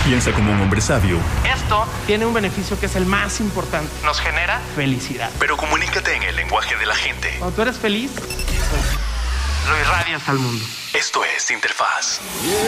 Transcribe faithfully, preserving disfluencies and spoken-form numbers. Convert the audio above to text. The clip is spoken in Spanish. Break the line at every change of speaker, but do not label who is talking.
Piensa como un hombre sabio.
Esto tiene un beneficio que es el más importante. Nos genera felicidad.
Pero comunícate en el lenguaje de la gente.
Cuando tú eres feliz, lo irradias al mundo.
Esto es Interfaz.